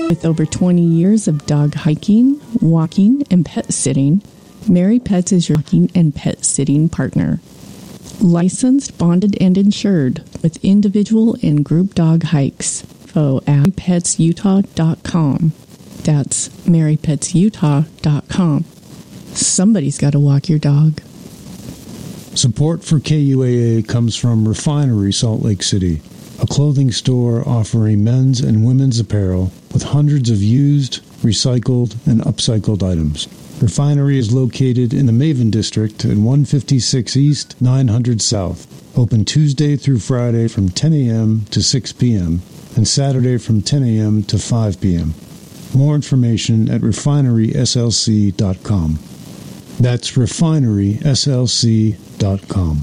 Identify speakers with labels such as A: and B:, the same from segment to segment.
A: With over 20 years of dog hiking, walking, and pet sitting, Mary Pets is your walking and pet sitting partner. Licensed, bonded, and insured with individual and group dog hikes. Info at marypetsutah.com. That's marypetsutah.com. Somebody's got to walk your dog.
B: Support for KUAA comes from Refinery Salt Lake City, a clothing store offering men's and women's apparel with hundreds of used, recycled, and upcycled items. Refinery is located in the Maven District at 156 East, 900 South. Open Tuesday through Friday from 10 a.m. to 6 p.m. and Saturday from 10 a.m. to 5 p.m. More information at refineryslc.com. That's refineryslc.com.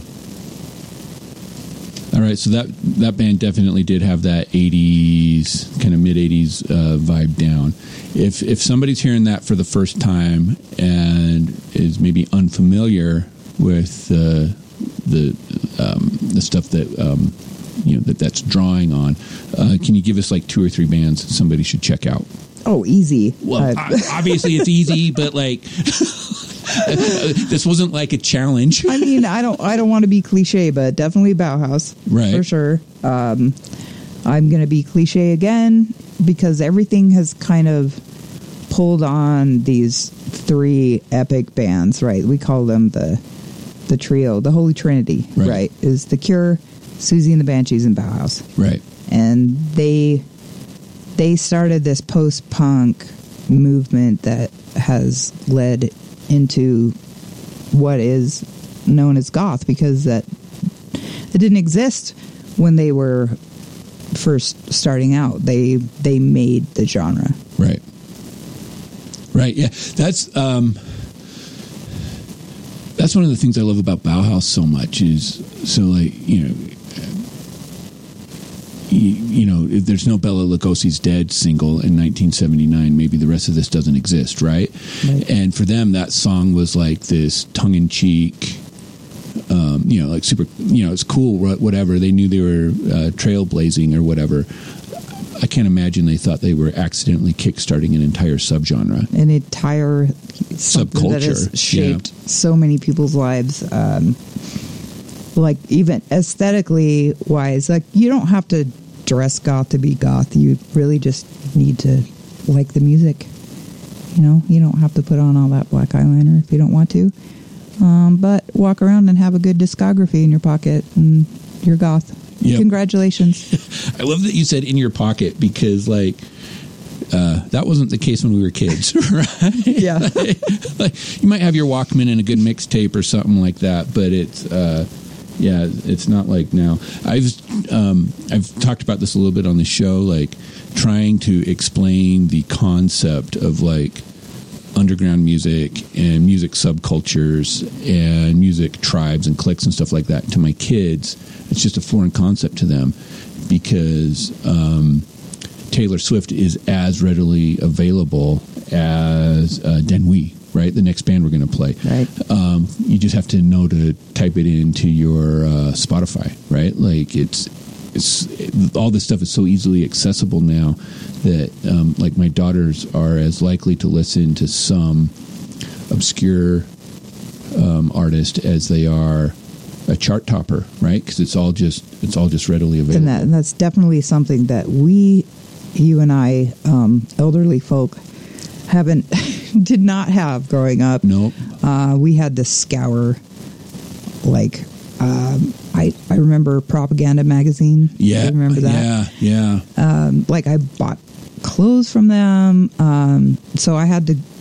C: All right, so that band definitely did have that 80s, kind of mid-80s vibe down. If somebody's hearing that for the first time and is maybe unfamiliar with the stuff that that's drawing on, can you give us like 2 or 3 bands that somebody should check out?
D: Oh, easy.
C: Well, obviously it's easy, but like this wasn't like a challenge.
D: I mean, I don't want to be cliche, but definitely Bauhaus,
C: right?
D: For sure. I'm going to be cliche again because everything has kind of pulled on these 3 epic bands, right? We call them the trio, the Holy Trinity, right? Is The Cure, Susie and the Banshees, and Bauhaus,
C: right?
D: And they started this post-punk movement that has led into what is known as goth, because it didn't exist when they were first starting out. They made the genre.
C: Right. Yeah, that's one of the things I love about Bauhaus so much is if there's no Bela Lugosi's Dead single in 1979, maybe the rest of this doesn't exist, right? And for them, that song was like this tongue-in-cheek, like super, it's cool, whatever. They knew they were trailblazing or whatever. I can't imagine they thought they were accidentally kickstarting an entire subgenre.
D: An entire subculture that has shaped so many people's lives. Like even aesthetically wise, like you don't have to dress goth to be goth. You really just need to like the music. You don't have to put on all that black eyeliner if you don't want to. But walk around and have a good discography in your pocket and you're goth. Yep. Congratulations.
C: I love that you said in your pocket because like that wasn't the case when we were kids, right?
D: Yeah.
C: like, you might have your Walkman and a good mixtape or something like that, but it's it's not like now. I've talked about this a little bit on the show, like trying to explain the concept of like underground music and music subcultures and music tribes and cliques and stuff like that to my kids. It's just a foreign concept to them because Taylor Swift is as readily available as Denui, right? The next band we're going to play.
D: Right.
C: You just have to know to type it into your Spotify, right? Like it's all this stuff is so easily accessible now that like my daughters are as likely to listen to some obscure artist as they are a chart topper, right? Because it's all just readily available.
D: And that's definitely something that you and I, elderly folk, did not have growing up.
C: Nope.
D: We had to scour, like, I remember Propaganda magazine.
C: Yeah,
D: I remember that.
C: Yeah.
D: Like I bought clothes from them, so I had to